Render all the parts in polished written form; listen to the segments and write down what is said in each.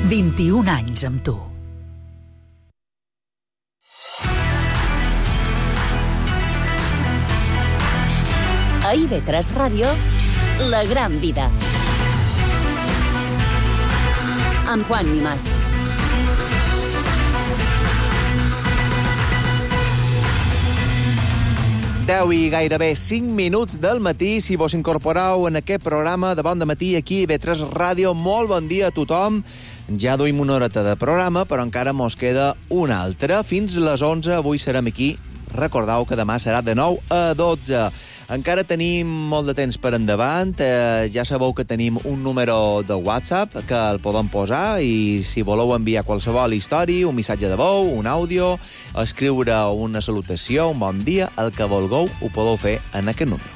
21 anys amb tu. A IB3 Ràdio, La Gran Vida. Amb Juan Mimàs. Deu i gairebé 5 minuts del matí, si vos incorporeu en aquest programa de Bon Dematí aquí a IB3 Ràdio. Molt bon dia a tothom. Ja duim una horeta de programa, però encara mos queda una altra. Fins les 11 avui serem aquí. Recordeu que demà serà de 9 a 12. Encara tenim molt de temps per endavant. Ja sabeu que tenim un número de WhatsApp que el podem posar i si voleu enviar qualsevol història, un missatge de veu, un àudio, escriure una salutació, un bon dia, el que vulgueu ho podeu fer en aquest número.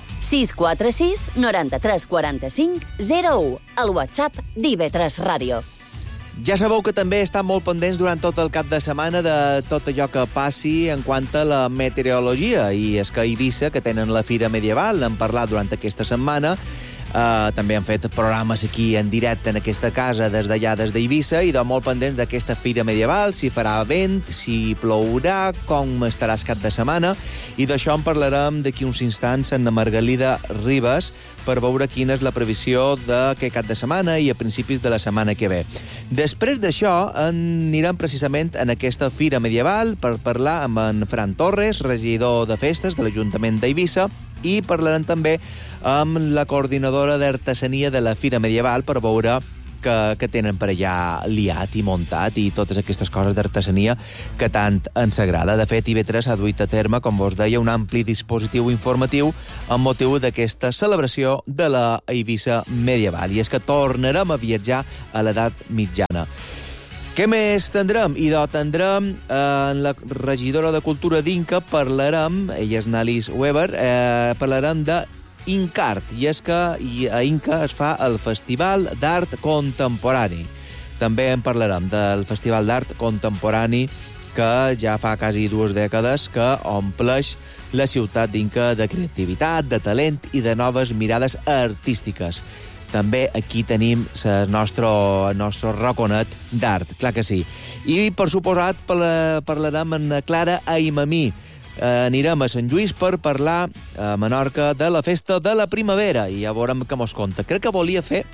646 93 45 01, el WhatsApp d'IB3 Ràdio. Ja sabeu que també estan molt pendents durant tot el cap de setmana de tot allò que passi en quant a la meteorologia. I és que a Eivissa, que tenen la Fira Medieval, n'hem parlat durant aquesta setmana. També han fet programes aquí en directe en aquesta casa des d'allà, des d'Eivissa, i de molt pendents d'aquesta Fira Medieval, si farà vent, si plourà, com estarà el cap de setmana. I d'això en parlarem d'aquí uns instants amb la Margalida Ribas per veure quina és la previsió d'aquest cap de setmana i a principis de la setmana que ve. Després d'això anirem precisament en aquesta Fira Medieval per parlar amb en Fran Torres, regidor de festes de l'Ajuntament d'Eivissa, i parlarem també amb la coordinadora d'artesania de la Fira Medieval per veure que tenen per allà liat i muntat i totes aquestes coses d'artesania que tant ens agrada. De fet, IB3 ha duit a terme, com vos deia, un ampli dispositiu informatiu amb motiu d'aquesta celebració de la Eivissa Medieval. I és que tornarem a viatjar a l'edat mitjana. Què més tindrem? Tindrem la regidora de Cultura d'Inca, parlarem, ella és Nalis Weber, parlarem d'Incart, i és que a Inca es fa el Festival d'Art Contemporani. També en parlarem del Festival d'Art Contemporani que ja fa quasi 2 dècades que ompleix la ciutat d'Inca de creativitat, de talent i de noves mirades artístiques. També aquí tenim el nostre raconet d'art, clar que sí. I, per suposat, parlarem amb Clara Aimamí. Anirem a Sant Lluís per parlar a Menorca de la festa de la primavera i ja veurem què mos conta. Crec que volia fer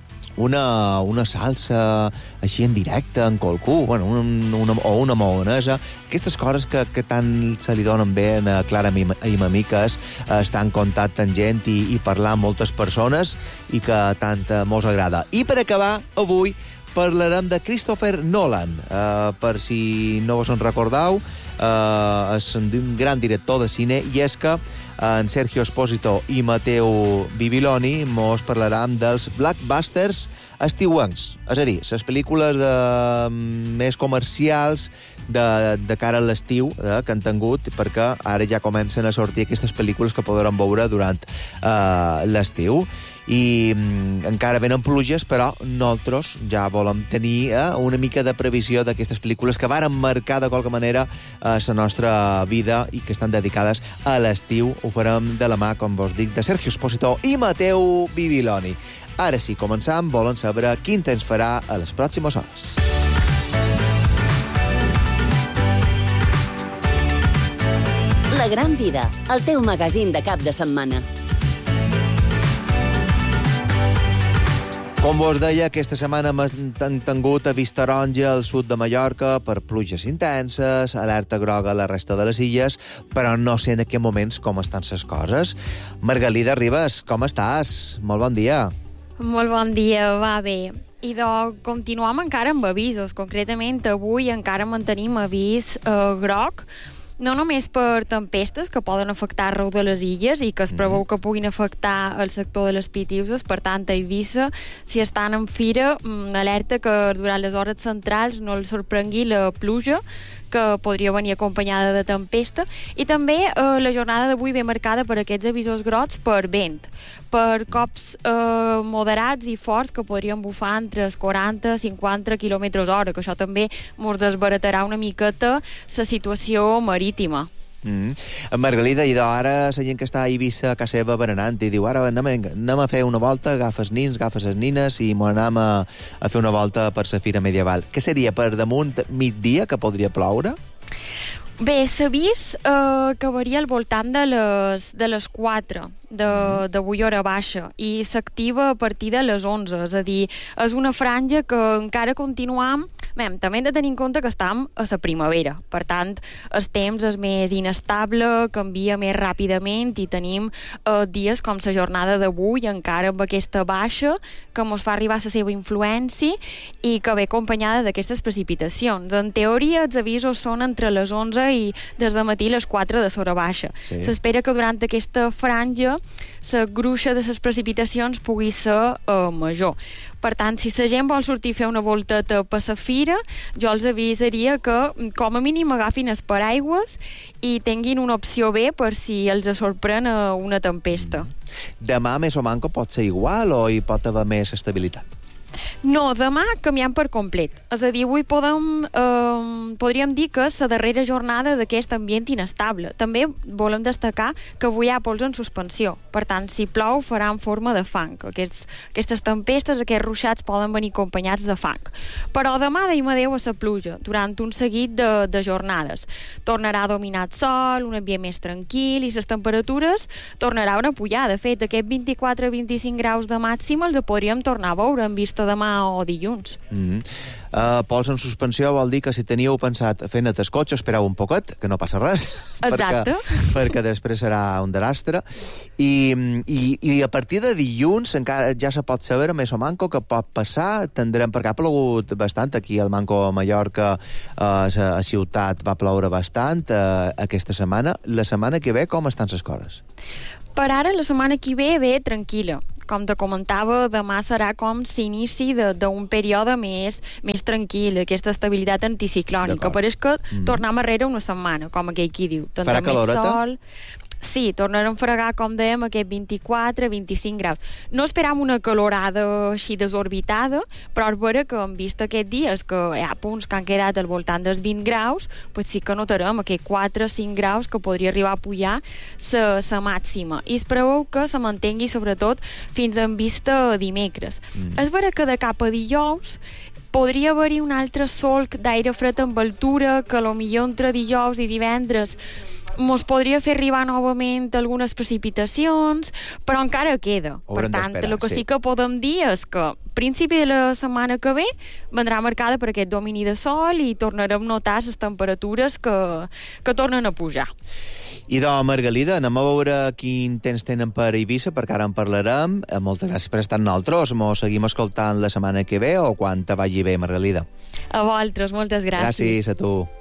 una salsa així en directe, en qualcú, bueno, o una maonesa, aquestes coses que tant se li donen bé a Clara Aimamí, que és estar en contacte amb gent i parlar amb moltes persones i que tant mos agrada. I per acabar, avui parlarem de Christopher Nolan. Per si no vos en recordeu, és un gran director de cine, i és que en Sergio Espósito i Matteo Bibiloni mos parlaran dels blockbusters estiuencs, és a dir, les pel·lícules més comercials de cara a l'estiu que han tingut, perquè ara ja comencen a sortir aquestes pel·lícules que podrem veure durant l'estiu. I encara venen pluges, però nosaltres ja volem tenir una mica de previsió d'aquestes pel·lícules que varen marcar de qualque manera la nostra vida i que estan dedicades a l'estiu. Ho farem de la mà, com vos dic, de Sergio Espósito i Matteo Bibiloni. Ara sí, començam, volen saber quin temps farà a les pròximes hores. La Gran Vida, el teu magazín de cap de setmana. Com vos deia, aquesta setmana hem tingut avís taronja al sud de Mallorca per pluges intenses, alerta groga a la resta de les illes, però no sé en aquests moments com estan les coses. Margalida Ribas, com estàs? Molt bon dia. Molt bon dia, va bé. I continuem encara amb avisos. Concretament, avui encara mantenim avís groc, no només per tempestes que poden afectar arreu de les illes i que es preveu que puguin afectar el sector de les Pitiuses, per tant a Eivissa, si estan en fira, alerta que durant les hores centrals no els sorprengui la pluja, que podria venir acompanyada de tempesta, i també la jornada d'avui ve marcada per aquests avisos grocs per vent, per cops moderats i forts que podrien bufar entre els 40 i 50 km/h, que això també ens desbaratarà una miqueta la situació marítima. Margalida, i ara la gent que està a Eivissa a casa seva berenant i diu, ara anem a fer una volta, agafa els nins, agafa les nines i anem a fer una volta per la Fira Medieval. Què seria, per damunt migdia, que podria ploure? Bé, l'avís acabaria al voltant de les 4 d'avui hora baixa i s'activa a partir de les 11, és a dir, és una franja que encara continuam. També hem de tenir en compte que estem a la primavera, per tant, el temps és més inestable, canvia més ràpidament i tenim dies com la jornada d'avui, encara amb aquesta baixa, que ens fa arribar la seva influència i que ve acompanyada d'aquestes precipitacions. En teoria, els avisos són entre les 11 i des de matí les 4 de l'hora baixa. S'espera que durant aquesta franja la gruixa de les precipitacions pugui ser major. Per tant, si la gent vol sortir a fer una volteta per la fira, jo els avisaria que com a mínim agafin els paraigües i tinguin una opció B per si els sorprèn una tempesta. Demà més o manco pot ser igual o hi pot haver més estabilitat? No, demà canviem per complet. És a dir, avui podríem dir que és la darrera jornada d'aquest ambient inestable. També volem destacar que avui hi ha pols en suspensió. Per tant, si plou, farà en forma de fang. Aquestes tempestes, aquests ruixats poden venir acompanyats de fang. Però demà deim adéu a la pluja durant un seguit de jornades. Tornarà a dominar el sol, un ambient més tranquil i les temperatures tornaran a pujar. De fet, aquests 24-25 graus de màxima els podríem tornar a veure en vista demà o dilluns. Pols en suspensió vol dir que si teníeu pensat fer net el cotxe, espereu un poquet, que no passa res. Exacte. perquè després serà un desastre. I a partir de dilluns encara ja se pot saber més o manco que pot passar. Tindrem, perquè ha plogut bastant aquí al Manco a Mallorca, a ciutat va ploure bastant aquesta setmana. La setmana que ve com estan les coses? Per ara, la setmana que ve tranquil·la. Com te comentava, demà serà com l'inici d'un període més tranquil, aquesta estabilitat anticiclònica. Pareix que tornem arrere una setmana, com aquell qui diu. Farà caloreta? Sí, tornarem a fregar, com dèiem, aquest 24-25 graus. No esperam una calorada així desorbitada, però és vera que en vista aquests dies que hi ha punts que han quedat al voltant dels 20 graus, pues sí que notarem aquests 4-5 graus que podria arribar a pujar la màxima. I es preveu que se mantengui sobretot fins en vista dimecres. És vera que de cap a dijous podria haver-hi un altre solc d'aire fred amb altura que potser entre dijous i divendres mos podria fer arribar novament algunes precipitacions, però encara queda. Per tant, el que sí que podem dir és que a principi de la setmana que ve vendrà marcada per aquest domini de sol i tornarem a notar les temperatures que tornen a pujar. I Margalida, anem a veure quin temps tenen per Eivissa, perquè ara en parlarem. Moltes gràcies per estar amb nosaltres. Mos seguim escoltant la setmana que ve o quan te vagi bé, Margalida. A vosaltres, moltes gràcies. Gràcies a tu.